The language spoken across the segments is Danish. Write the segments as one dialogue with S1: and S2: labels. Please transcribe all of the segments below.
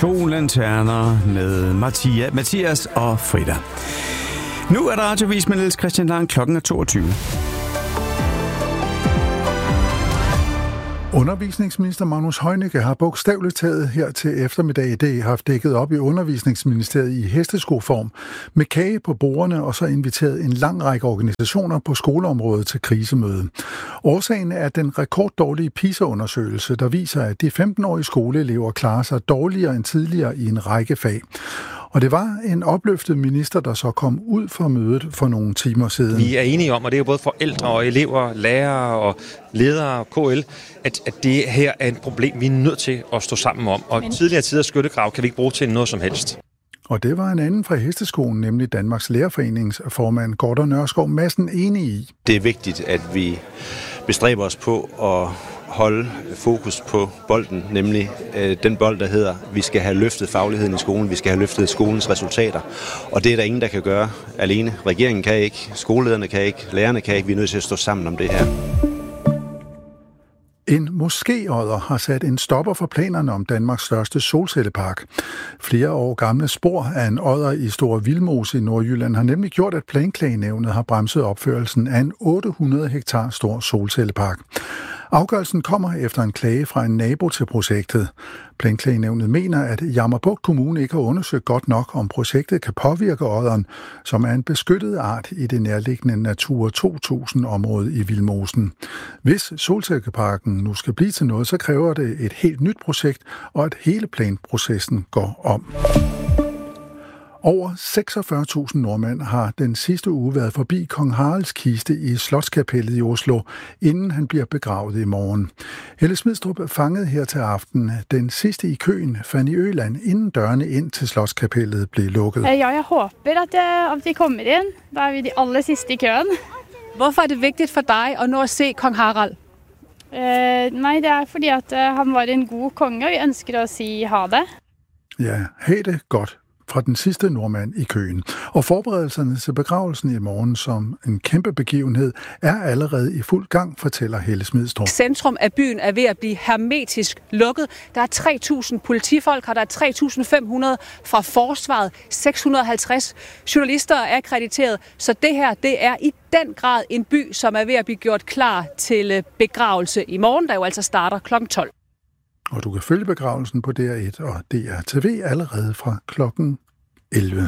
S1: To lanterner med Mathias og Frida. Nu er der radiovis med Niels Christian Lang. Klokken er 22.
S2: Undervisningsminister Magnus Heunicke har bogstaveligt taget her til eftermiddag i dag haft dækket op i Undervisningsministeriet i hesteskoform med kage på bordene og så inviteret en lang række organisationer på skoleområdet til krisemøde. Årsagen er den rekorddårlige PISA-undersøgelse, der viser, at de 15-årige skoleelever klarer sig dårligere end tidligere i en række fag. Og det var en opløftet minister, der så kom ud fra mødet for nogle timer siden.
S3: Vi er enige om, og det er jo både forældre og elever, lærere og ledere, KL, at det her er et problem, vi er nødt til at stå sammen om. Og tidligere tiders skyttegrav kan vi ikke bruge til noget som helst.
S2: Og det var en anden fra hesteskolen, nemlig Danmarks Lærerforenings formand Gordon Nørskov Madsen enig i.
S4: Det er vigtigt, at vi bestræber os på at holde fokus på bolden, nemlig den bold, der hedder, vi skal have løftet fagligheden i skolen, vi skal have løftet skolens resultater. Og det er der ingen, der kan gøre alene. Regeringen kan ikke, skolelederne kan ikke, lærerne kan ikke. Vi er nødt til at stå sammen om det her.
S2: En moskéodder har sat en stopper for planerne om Danmarks største solcellepark. Flere år gamle spor af en odder i Store Vildmose i Nordjylland har nemlig gjort, at Planklagenævnet har bremset opførelsen af en 800 hektar stor solcellepark. Afgørelsen kommer efter en klage fra en nabo til projektet. Planklagenævnet mener, at Jammerbugt Kommune ikke har undersøgt godt nok, om projektet kan påvirke odderen, som er en beskyttet art i det nærliggende Natura 2000-område i Vildmosen. Hvis solcelleparken nu skal blive til noget, så kræver det et helt nyt projekt, og at hele planprocessen går om. Over 46.000 nordmænd har den sidste uge været forbi kong Haralds kiste i Slotskapellet i Oslo, inden han bliver begravet i morgen. Helle Smidstrup fangede her til aften den sidste i køen, Fanny Øland, inden dørene ind til Slotskapellet blev lukket.
S5: Ja, jeg håber, at de kommer ind. Der er vi de aller sidste i køen.
S6: Hvorfor er det vigtigt for dig at nå at se kong Harald?
S5: Nej, det er fordi at han var en god konge, og vi ønsker at sige ha det.
S2: Ja, have det godt fra den sidste nordmand i køen. Og forberedelserne til begravelsen i morgen som en kæmpe begivenhed er allerede i fuld gang, fortæller Helle Smidstrup.
S6: Centrum af byen er ved at blive hermetisk lukket. Der er 3.000 politifolk, og der er 3.500 fra forsvaret, 650 journalister er akkrediteret. Så det her, det er i den grad en by, som er ved at blive gjort klar til begravelse i morgen, der jo altså starter kl. 12.
S2: Og du kan følge begravelsen på DR1 og DR-TV allerede fra klokken 11.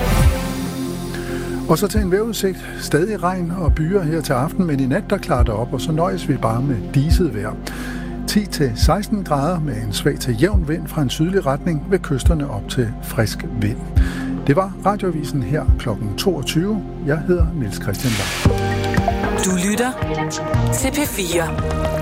S2: Og så til en vejrudsigt. Stadig regn og byer her til aften, men i nat der klarer det op, og så nøjes vi bare med diset vejr. 10-16 grader med en svag til jævn vind fra en sydlig retning ved kysterne op til frisk vind. Det var Radioavisen her klokken 22. Jeg hedder Niels Christian Lang.
S7: Du lytter til P4.